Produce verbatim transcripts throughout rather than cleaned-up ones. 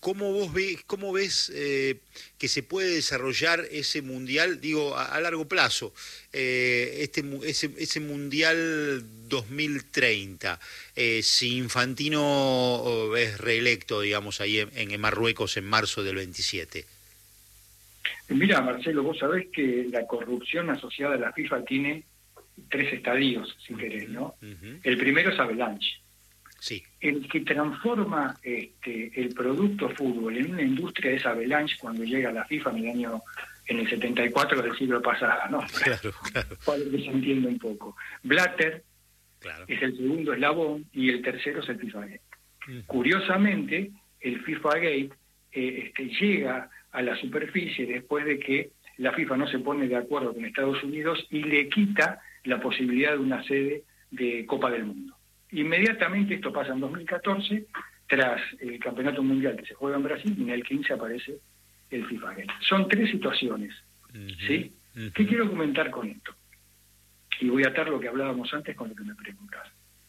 ¿cómo vos ves, cómo ves eh, que se puede desarrollar ese mundial, digo, a, a largo plazo, eh, este ese, ese mundial dos mil treinta, eh, si Infantino es reelecto, digamos, ahí en, en Marruecos en marzo del veintisiete? Mira, Marcelo, vos sabés que la corrupción asociada a la FIFA tiene tres estadios, si querés, ¿no? Uh-huh. El primero es Avalanche. Sí. El que transforma este, el producto fútbol en una industria es Avalanche cuando llega a la FIFA en el año, en el setenta y cuatro del siglo pasado, ¿no? Claro, claro. Para que se entienda un poco. Blatter, claro, es el segundo eslabón y el tercero es el FIFA Gate. Uh-huh. Curiosamente, el FIFA Gate eh, este, llega a la superficie después de que la FIFA no se pone de acuerdo con Estados Unidos y le quita la posibilidad de una sede de Copa del Mundo. Inmediatamente esto pasa en dos mil catorce, tras el Campeonato Mundial que se juega en Brasil, y en el quince aparece el FIFA Gate. Son tres situaciones, uh-huh, ¿sí? Uh-huh. ¿Qué quiero comentar con esto? Y voy a atar lo que hablábamos antes con lo que me preguntas.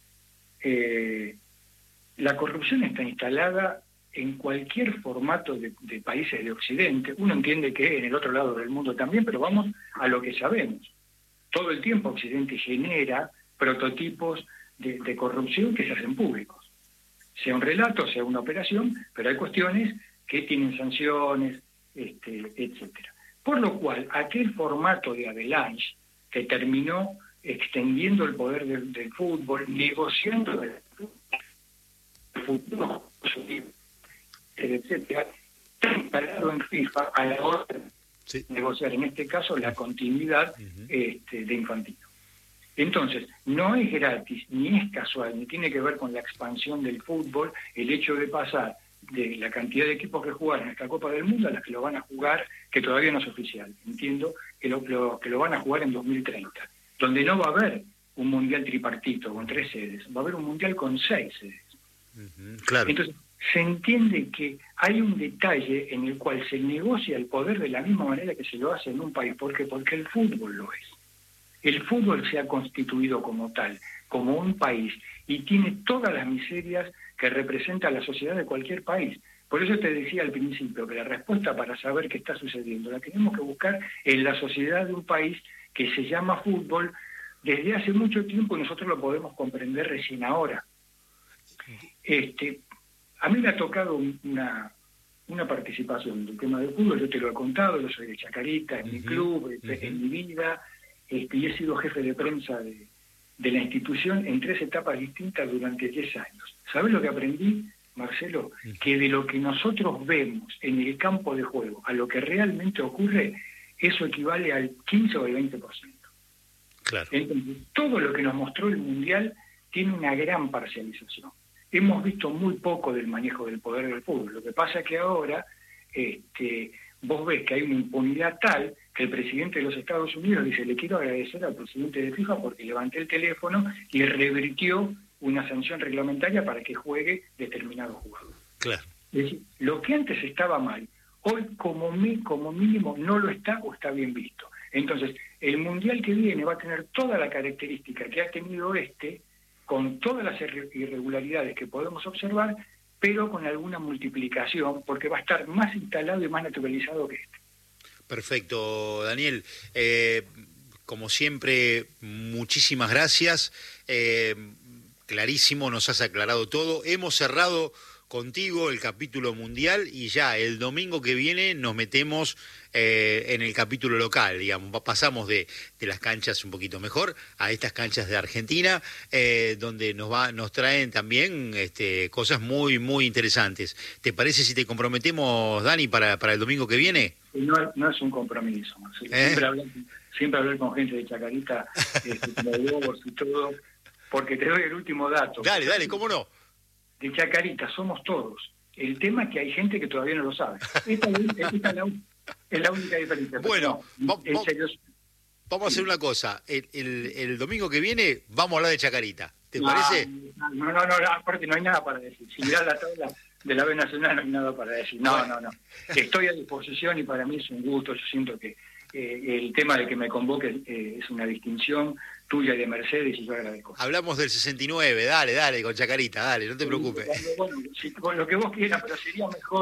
Eh, la corrupción está instalada en cualquier formato de, de países de Occidente. Uno entiende que en el otro lado del mundo también, pero vamos a lo que sabemos. Todo el tiempo Occidente genera prototipos de, de corrupción que se hacen públicos. Sea un relato, sea una operación, pero hay cuestiones que tienen sanciones, este, etcétera. Por lo cual, aquel formato de Avalanche que terminó extendiendo el poder del, del fútbol, negociando el fútbol, etcétera, está instalado en FIFA a la hora de sí. negociar, en este caso, la continuidad uh-huh. este, de Infantino. Entonces, no es gratis, ni es casual, ni tiene que ver con la expansión del fútbol, el hecho de pasar de la cantidad de equipos que jugaron esta Copa del Mundo a las que lo van a jugar, que todavía no es oficial, entiendo, que lo, lo, que lo van a jugar en dos mil treinta, donde no va a haber un mundial tripartito con tres sedes, va a haber un mundial con seis sedes. Uh-huh, claro. Entonces, se entiende que hay un detalle en el cual se negocia el poder de la misma manera que se lo hace en un país. ¿Por qué? Porque el fútbol lo es. El fútbol se ha constituido como tal, como un país, y tiene todas las miserias que representa la sociedad de cualquier país. Por eso te decía al principio que la respuesta para saber qué está sucediendo la tenemos que buscar en la sociedad de un país que se llama fútbol desde hace mucho tiempo y nosotros lo podemos comprender recién ahora. Este, a mí me ha tocado una, una participación en el tema del fútbol, yo te lo he contado, yo soy de Chacarita, en uh-huh, mi club, uh-huh. en mi vida, este, y he sido jefe de prensa de, de la institución en tres etapas distintas durante diez años. ¿Sabes lo que aprendí, Marcelo? Uh-huh. Que de lo que nosotros vemos en el campo de juego a lo que realmente ocurre, eso equivale al quince o al veinte por ciento. Claro. Entonces, todo lo que nos mostró el Mundial tiene una gran parcialización. Hemos visto muy poco del manejo del poder del fútbol. Lo que pasa es que ahora este, vos ves que hay una impunidad tal que el presidente de los Estados Unidos dice, le quiero agradecer al presidente de FIFA porque levanté el teléfono y revirtió una sanción reglamentaria para que juegue determinado jugador. Claro. Es decir, lo que antes estaba mal, hoy como, mi, como mínimo no lo está o está bien visto. Entonces, el Mundial que viene va a tener toda la característica que ha tenido este, con todas las irregularidades que podemos observar, pero con alguna multiplicación, porque va a estar más instalado y más naturalizado que este. Perfecto, Daniel. Eh, como siempre, muchísimas gracias. Eh, clarísimo, nos has aclarado todo. Hemos cerrado contigo el capítulo mundial y ya el domingo que viene nos metemos eh, en el capítulo local, digamos, pasamos de, de las canchas un poquito mejor a estas canchas de Argentina, eh, donde nos va, nos traen también este, cosas muy, muy interesantes. ¿Te parece si te comprometemos, Dani, para, para el domingo que viene? No, no es un compromiso, Marcelo. ¿Eh? Siempre hablar, siempre hablar con gente de Chacarita, este, como vos y todo, porque te doy el último dato. Dale, dale, ¿cómo no? De Chacarita somos todos. El tema es que hay gente que todavía no lo sabe. Esta, esta es, la, es la única diferencia. Bueno, no, en serio, vamos a hacer una cosa. El, el, el domingo que viene vamos a hablar de Chacarita. ¿Te no, parece? No, no, no, no, aparte no hay nada para decir. Si mirás la tabla de la B Nacional no hay nada para decir. No, bueno. no, no. Estoy a disposición y para mí es un gusto. Yo siento que eh, el tema de que me convoque eh, es una distinción tuya y de Mercedes y yo agradezco. Hablamos del sesenta y nueve, dale, dale, con Chacarita, dale, no te preocupes. Bueno, si, con lo que vos quieras, pero sería mejor